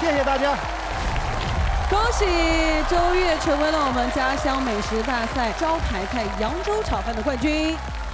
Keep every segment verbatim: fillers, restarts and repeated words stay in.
谢谢大家。 恭喜周越成为了我们家乡美食大赛招牌菜扬州炒饭的冠军。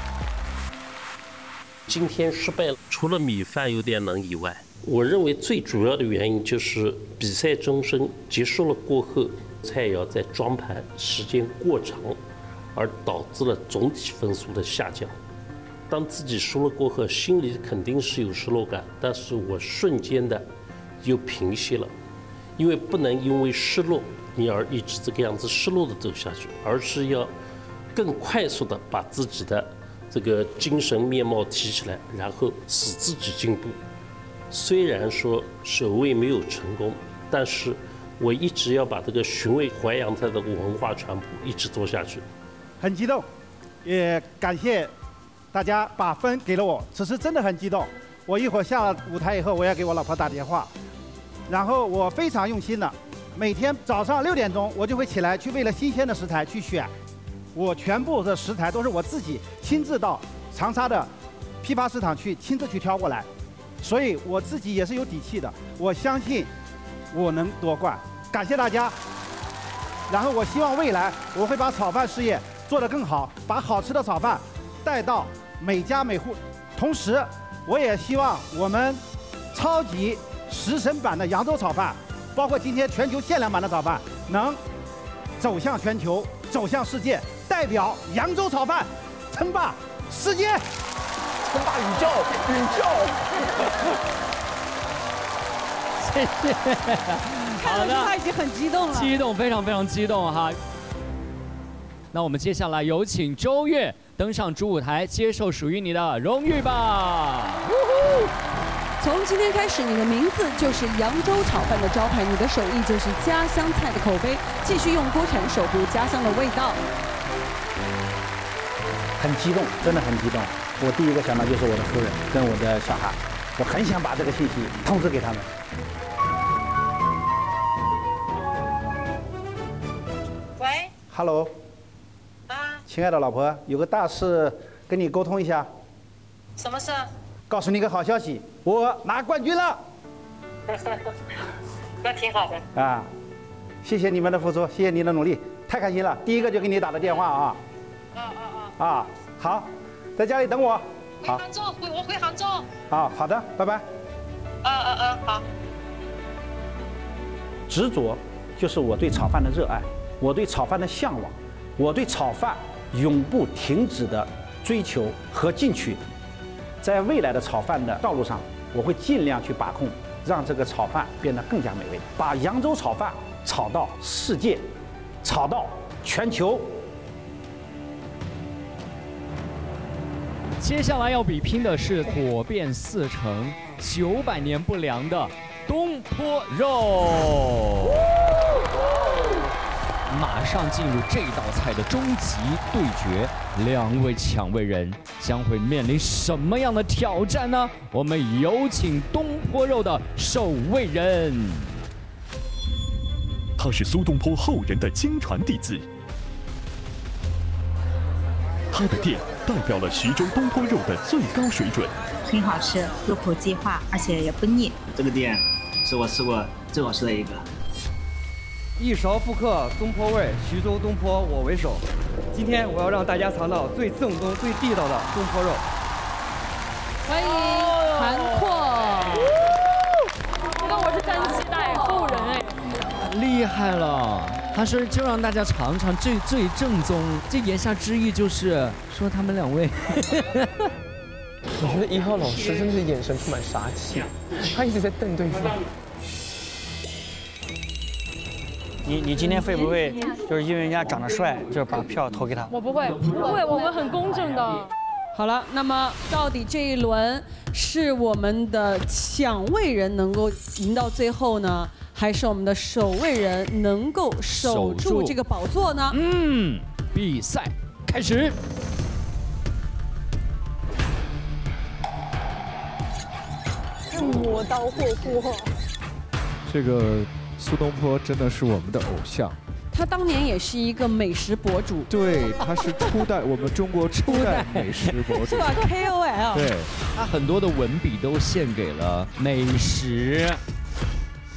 今天失败了，除了米饭有点冷以外，我认为最主要的原因就是比赛终身结束了过后，菜肴在装盘时间过长，而导致了总体分数的下降。当自己输了过后，心里肯定是有失落感，但是我瞬间的又平息了。因为不能因为失落你而一直这个样子失落的走下去，而是要更快速的把自己的这个精神面貌提起来，然后使自己进步。虽然说首位没有成功，但是我一直要把这个寻味淮扬菜的文化传播一直做下去。 很激动，也感谢大家把分给了我，此时真的很激动。我一会儿下了舞台以后，我要给我老婆打电话。然后我非常用心的，每天早上六点钟我就会起来，去为了新鲜的食材去选。我全部的食材都是我自己亲自到长沙的批发市场去亲自去挑过来，所以我自己也是有底气的。我相信我能夺冠，感谢大家。然后我希望未来我会把炒饭事业做得更好，把好吃的炒饭带到每家每户。同时，我也希望我们超级食神版的扬州炒饭，包括今天全球限量版的炒饭，能走向全球，走向世界，代表扬州炒饭称霸世界， 称霸宇宙，宇宙。 谢谢。 看得出他已经很激动了， 激动，非常非常激动哈。那我们接下来有请周越登上主舞台，接受属于你的荣誉吧。 从今天开始，你的名字就是扬州炒饭的招牌，你的手艺就是家乡菜的口碑，继续用锅铲守护家乡的味道。 很激动，真的很激动。我第一个想到就是我的夫人跟我的小孩，我很想把这个信息通知给他们。 喂 ，Hello， 啊， 亲爱的老婆，有个大事跟你沟通一下。 什么事？ 告诉你个好消息，我拿冠军了。 那挺好的啊，谢谢你们的付出，谢谢你的努力，太开心了。第一个就给你打的电话啊。 啊啊啊！ 啊，好，在家里等我。好。 回杭州，回我回杭州。 啊，好的，拜拜。 啊啊啊，好。 执着就是我对炒饭的热爱，我对炒饭的向往，我对炒饭永不停止的追求和进取。在未来的炒饭的道路上，我会尽量去把控，让这个炒饭变得更加美味，把扬州炒饭炒到世界，炒到全球。 接下来要比拼的是火遍四城、九百年不凉的东坡肉。马上进入这道菜的终极对决，两位抢位人将会面临什么样的挑战呢？我们有请东坡肉的守卫人。 他是苏东坡后人的亲传弟子，他的店代表了徐州东坡肉的最高水准， 挺好吃，入口即化，而且也不腻。 这个店是我吃过最好吃的一个。 一勺复刻东坡味，徐州东坡我为首。今天我要让大家尝到最正宗、最地道的东坡肉。 欢迎韩阔。 觉得我是山西大后人哎。 厉害了！他说就让大家尝尝最最正宗，这言下之意就是说他们两位。 我觉得一号老师真的是眼神充满杀气，他一直在瞪对方。 你你今天会不会就是因为人家长得帅，就是把票投给他？ 我不会，不会，我们很公正的。 好了，那么到底这一轮是我们的抢位人能够赢到最后呢，还是我们的守卫人能够守住这个宝座呢？ 嗯，比赛开始。 磨刀霍霍。 这个苏东坡真的是我们的偶像。 他当年也是一个美食博主， 对，他是初代我们中国初代美食博主， 是吧 ？K O L。 对，他很多的文笔都献给了美食。